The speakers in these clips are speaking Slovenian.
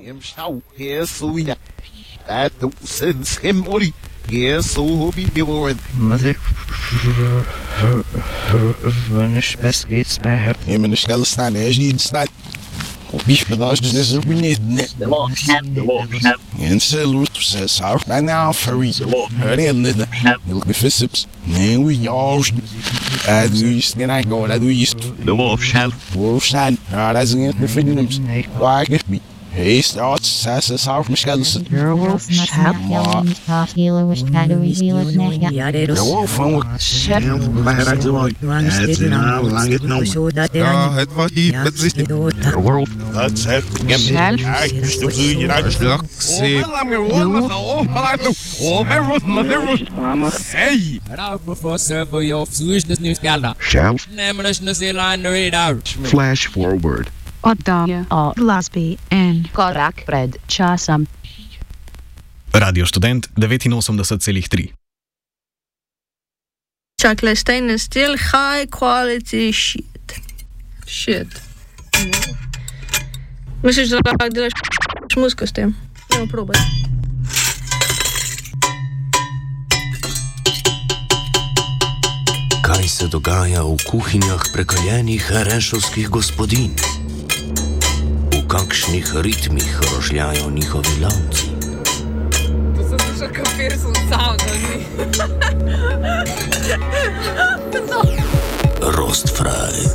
Imshau, Yesuya, that the sins him ori, Yesu be bjorn. Mother, vanish best gates back. Men skal stanna, jag är snart. Vi förlåts det så vi net. En salut så så men now for it. Hörde det. Look the fissips. Nej vi all. Du ska inte gå där du just. The wolf shall. Ja, det är inte för dem. Vad är det? Hej, starts sas auf mich ganz. Der wolf hat ja nicht healer was categories healer Ja, det är Ja, så. fan vad Bara du var. Man stiger namn. Så där det Ja, det var i precis. The world. That's it. Shall. Flash forward. Oddaje o glasbi in korak pred časom. Radio Študent 89,3. Chocolate stainless steel, high quality shit. Misliš, da lahko delaš muziko s tem? Nemo probaj. Kaj se dogaja v kuhinjah prekaljenih rešovskih gospodinj? V kakšnih ritmih rožljajo njihovi lovci? To sem slišal, kafir sem sam, Rostfrei.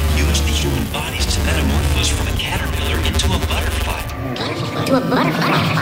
To a butterfly.